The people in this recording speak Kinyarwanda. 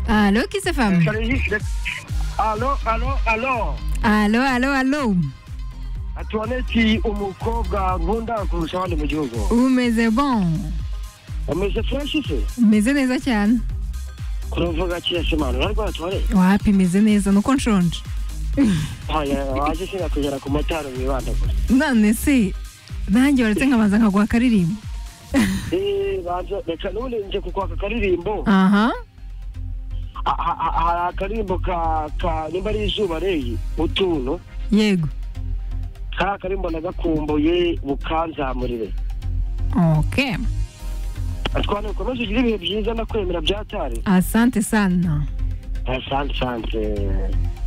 Allô, qui c'est femme? Allo. Allô. Antoinette umukobwa nkunda kurusha abandi mu gihugu. Umeze bon. Umeze fresh se? Umeze neza cyane. Kuruvuga cyese mano, ariko Antoinette. Wapi meze neza nuko nshonje. Waje singa kugera ku mataro mwibanda gusa. None se nanjye waretse nkabanza nkaguha akaririmbo. Banza reka none nje kukwaka akaririmbo. Aha. Akaririmbo ka nimba ari izuba reyi utuntu. Yego. Karimbo nagakumbuye bukanzamurire. Okay. Atwane ukomeje ugira ibihe byiza ndakwemera byatari. Asante sana. Asante.